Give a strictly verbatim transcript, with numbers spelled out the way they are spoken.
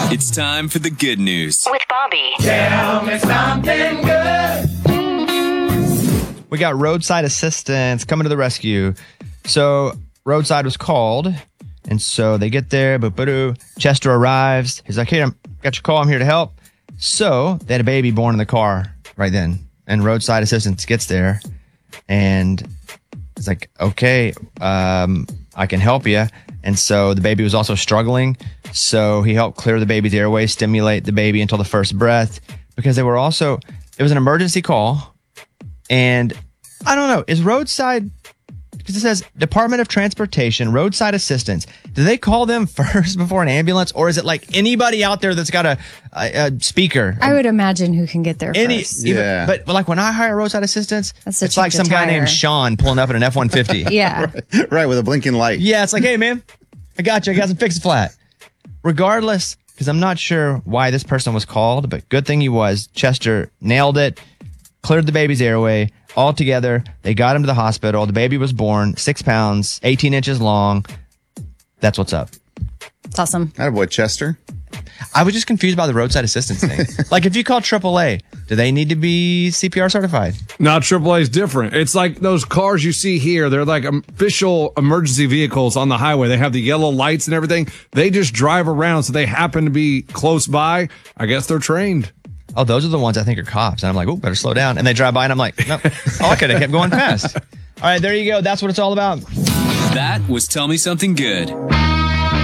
It's time for the good news with Bobby. Tell me something good. We got roadside assistance coming to the rescue. So roadside was called, and so they get there. Boo-boo-doo. Chester arrives. He's like, "Hey, I got your call. I'm here to help." So they had a baby born in the car right then, and roadside assistance gets there, and it's like, "Okay, um, I can help you." And so the baby was also struggling. So he helped clear the baby's airway, stimulate the baby until the first breath, because they were also, it was an emergency call. And I don't know, is roadside, because it says Department of Transportation, roadside assistance. Do they call them first before an ambulance? Or is it like anybody out there that's got a, a, a speaker? I would imagine who can get there Any, first. even- Yeah. But like when I hire roadside assistance, That's to it's like check some the guy tire. named Sean pulling up in an F one fifty. Yeah. Right, with a blinking light. Yeah, it's like, "Hey, man, I got you. I got some fix it flat." Regardless, because I'm not sure why this person was called, but good thing he was. Chester nailed it, cleared the baby's airway. All together, they got him to the hospital. The baby was born, six pounds, eighteen inches long. That's what's up. It's awesome. Attaboy, Chester. I was just confused by the roadside assistance thing. Like, if you call triple A, do they need to be C P R certified? No, triple A is different. It's like those cars you see here. They're like official emergency vehicles on the highway. They have the yellow lights and everything. They just drive around, so they happen to be close by. I guess they're trained. Oh, those are the ones I think are cops. And I'm like, "Oh, better slow down." And they drive by and I'm like, "No, oh, I could have kept going fast." All right, there you go. That's what it's all about. That was Tell Me Something Good.